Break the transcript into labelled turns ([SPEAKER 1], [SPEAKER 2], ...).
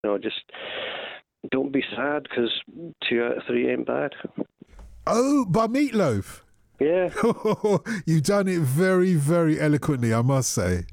[SPEAKER 1] Just don't be sad because 2 out of 3 ain't bad.
[SPEAKER 2] Oh, by Meatloaf.
[SPEAKER 1] Yeah.
[SPEAKER 2] You've done it very, very eloquently, I must say.